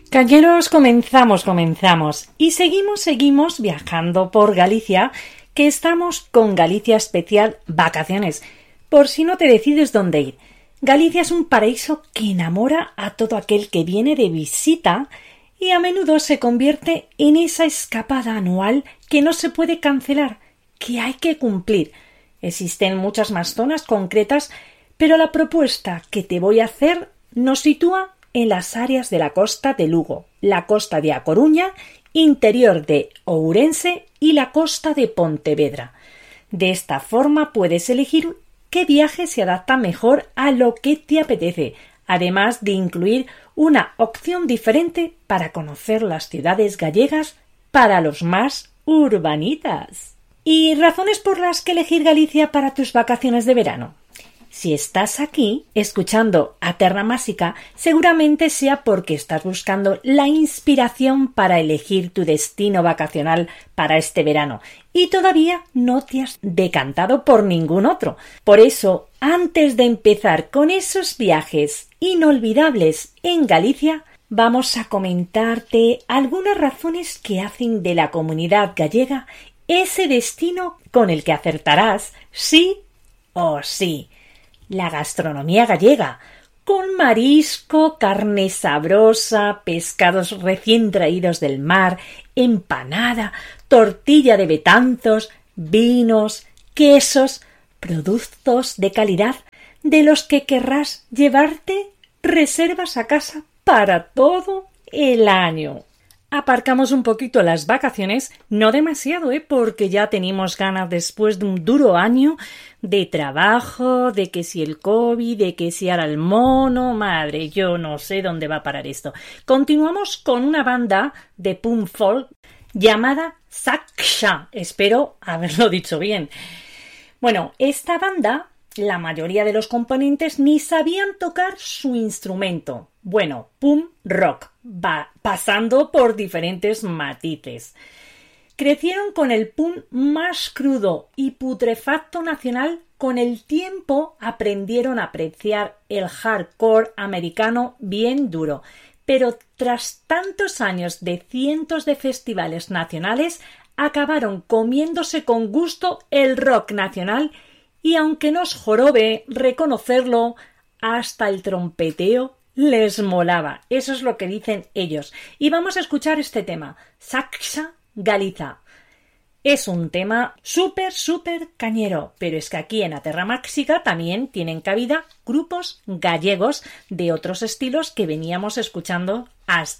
Cañeros, comenzamos y seguimos viajando por Galicia, que estamos con Galicia Especial Vacaciones, por si no te decides dónde ir. Galicia es un paraíso que enamora a todo aquel que viene de visita y a menudo se convierte en esa escapada anual que no se puede cancelar, que hay que cumplir. Existen muchas más zonas concretas, pero la propuesta que te voy a hacer nos sitúa en las áreas de la costa de Lugo, la costa de A Coruña, interior de Ourense y la costa de Pontevedra. De esta forma puedes elegir qué viaje se adapta mejor a lo que te apetece, además de incluir una opción diferente para conocer las ciudades gallegas para los más urbanitas. ¿Y razones por las que elegir Galicia para tus vacaciones de verano? Si estás aquí, escuchando a Terra Másica, seguramente sea porque estás buscando la inspiración para elegir tu destino vacacional para este verano y todavía no te has decantado por ningún otro. Por eso, antes de empezar con esos viajes inolvidables en Galicia, vamos a comentarte algunas razones que hacen de la comunidad gallega ese destino con el que acertarás sí o sí. La gastronomía gallega, con marisco, carne sabrosa, pescados recién traídos del mar, empanada, tortilla de Betanzos, vinos, quesos, productos de calidad de los que querrás llevarte reservas a casa para todo el año. Aparcamos un poquito las vacaciones, no demasiado, porque ya tenemos ganas después de un duro año de trabajo, de que si el COVID, de que si ahora el mono, madre, yo no sé dónde va a parar esto. Continuamos con una banda de punk folk llamada Saksha, espero haberlo dicho bien. Bueno, esta banda, la mayoría de los componentes ni sabían tocar su instrumento. Bueno, punk rock, va pasando por diferentes matices. Crecieron con el punk más crudo y putrefacto nacional. Con el tiempo aprendieron a apreciar el hardcore americano bien duro. Pero tras tantos años de cientos de festivales nacionales, acabaron comiéndose con gusto el rock nacional y aunque nos jorobe reconocerlo, hasta el trompeteo les molaba. Eso es lo que dicen ellos. Y vamos a escuchar este tema, Saksha Galiza. Es un tema súper cañero, pero es que aquí en A Terra Másica también tienen cabida grupos gallegos de otros estilos que veníamos escuchando hasta